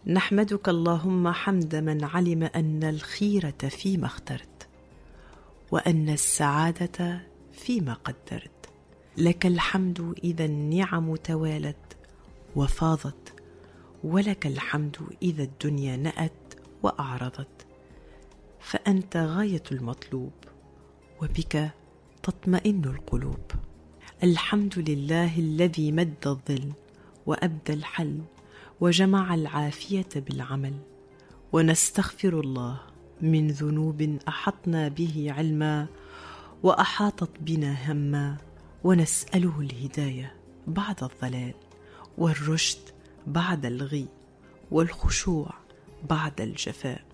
نحمدك اللهم حمد من علم أن الخيرة فيما اخترت، وأن السعادة فيما قدرت. لك الحمد إذا النعم توالت وفاضت، ولك الحمد إذا الدنيا نأت وأعرضت. فأنت غاية المطلوب، وبك تطمئن القلوب. الحمد لله الذي مد الظل وأبدى الحل وجمع العافية بالعمل. ونستغفر الله من ذنوب أحطنا به علما وأحاطت بنا هما، ونسأله الهداية بعد الضلال، والرشد بعد الغي، والخشوع بعد الجفاء.